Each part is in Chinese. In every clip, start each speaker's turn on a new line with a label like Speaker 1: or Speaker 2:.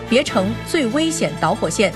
Speaker 1: 别成最危险导火线。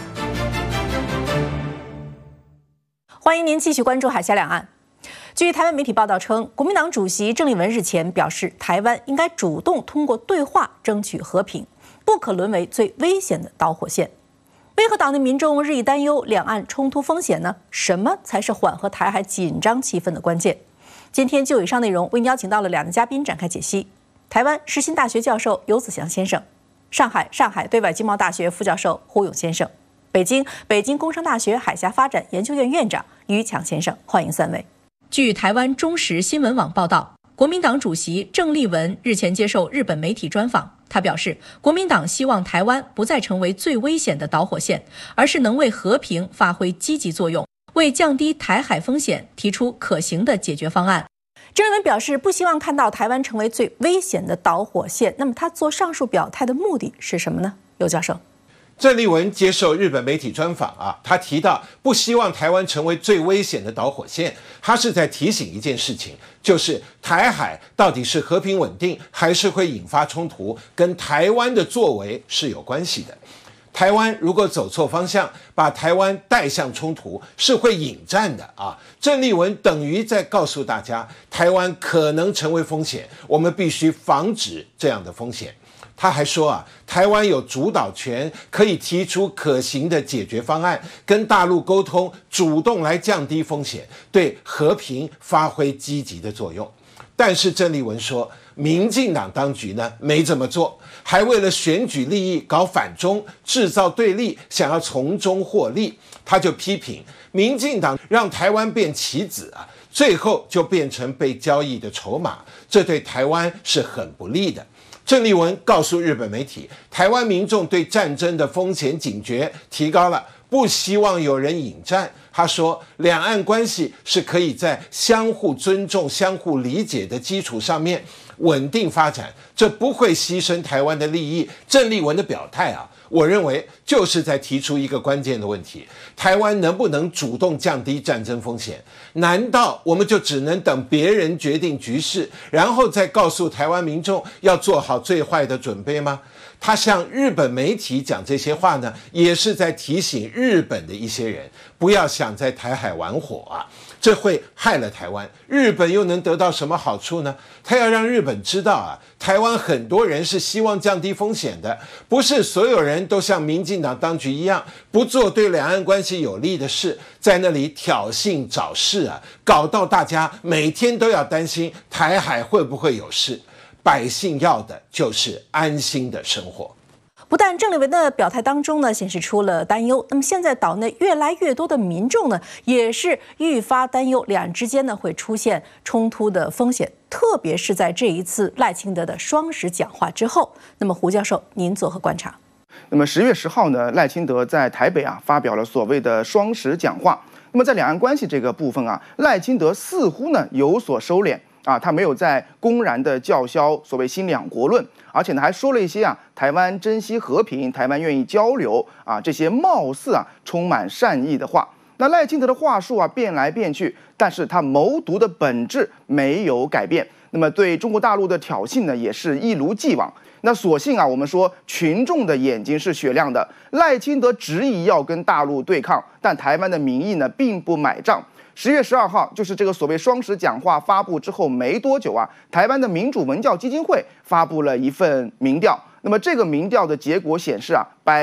Speaker 1: 欢迎您继续关注海峡两岸。据台湾媒体报道称，国民党主席郑丽文日前表示，台湾应该主动通过对话争取和平，不可沦为最危险的导火线。为何岛内民众日益担忧两岸冲突风险呢？什么才是缓和台海紧张气氛的关键？今天就以上内容为您邀请到了两位嘉宾展开解析。台湾世新大学教授游子祥先生，上海对外经贸大学副教授胡勇先生，北京工商大学海峡发展研究院院长于强先生，欢迎三位。据台湾中时新闻网报道，国民党主席郑丽文日前接受日本媒体专访，他表示，国民党希望台湾不再成为最危险的导火线，而是能为和平发挥积极作用，为降低台海风险提出可行的解决方案。郑丽文表示，不希望看到台湾成为最危险的导火线。那么他做上述表态的目的是什么呢？游教授。
Speaker 2: 郑丽文接受日本媒体专访他提到不希望台湾成为最危险的导火线，他是在提醒一件事情，就是台海到底是和平稳定还是会引发冲突，跟台湾的作为是有关系的。台湾如果走错方向，把台湾带向冲突，是会引战的郑丽文等于在告诉大家，台湾可能成为风险，我们必须防止这样的风险。他还说台湾有主导权，可以提出可行的解决方案，跟大陆沟通，主动来降低风险，对和平发挥积极的作用。但是郑丽文说，民进党当局呢没这么做，还为了选举利益搞反中，制造对立，想要从中获利。他就批评民进党让台湾变棋子最后就变成被交易的筹码，这对台湾是很不利的。郑丽文告诉日本媒体，台湾民众对战争的风险警觉提高了，不希望有人引战。他说，两岸关系是可以在相互尊重、相互理解的基础上面稳定发展，这不会牺牲台湾的利益。郑丽文的表态我认为就是在提出一个关键的问题：台湾能不能主动降低战争风险？难道我们就只能等别人决定局势，然后再告诉台湾民众要做好最坏的准备吗？他向日本媒体讲这些话呢，也是在提醒日本的一些人，不要想在台海玩火这会害了台湾。日本又能得到什么好处呢？他要让日本知道台湾很多人是希望降低风险的，不是所有人都像民进党当局一样，不做对两岸关系有利的事，在那里挑衅找事搞到大家每天都要担心台海会不会有事。百姓要的就是安心的生活。
Speaker 1: 不但郑丽文的表态当中呢显示出了担忧，那么现在岛内越来越多的民众呢也是愈发担忧两岸之间呢会出现冲突的风险，特别是在这一次赖清德的双十讲话之后。那么胡教授，您作何观察？
Speaker 3: 那么10月10号呢，赖清德在台北发表了所谓的双十讲话。那么在两岸关系这个部分赖清德似乎呢有所收敛。他没有在公然的叫嚣所谓新两国论，而且呢还说了一些台湾珍惜和平，台湾愿意交流这些貌似充满善意的话。那赖清德的话术变来变去，但是他谋独的本质没有改变。那么对中国大陆的挑衅呢，也是一如既往。那所幸我们说群众的眼睛是雪亮的，赖清德执意要跟大陆对抗，但台湾的民意呢并不买账。10月12号，就是这个所谓双十讲话发布之后没多久台湾的民主文教基金会发布了一份民调。那么这个民调的结果显示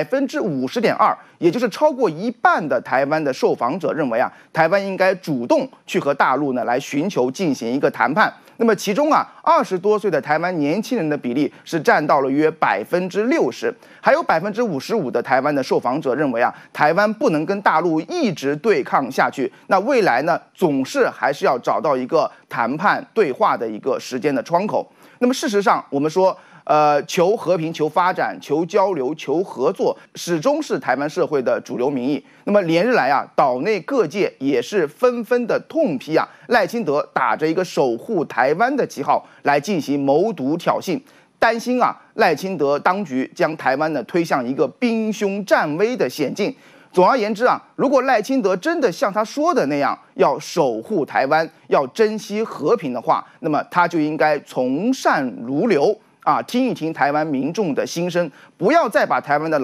Speaker 3: 50.2%，也就是超过一半的台湾的受访者认为台湾应该主动去和大陆呢来寻求进行一个谈判。那么其中20多岁的台湾年轻人的比例是占到了约60%，还有55%的台湾的受访者认为台湾不能跟大陆一直对抗下去，那未来呢总是还是要找到一个谈判对话的一个时间的窗口。那么事实上我们说求和平、求发展、求交流、求合作，始终是台湾社会的主流民意。那么连日来岛内各界也是纷纷的痛批赖清德打着一个守护台湾的旗号来进行谋独挑衅，担心赖清德当局将台湾呢推向一个兵凶战危的险境。总而言之如果赖清德真的像他说的那样要守护台湾、要珍惜和平的话，那么他就应该从善如流听一听台湾民众的心声，不要再把台湾的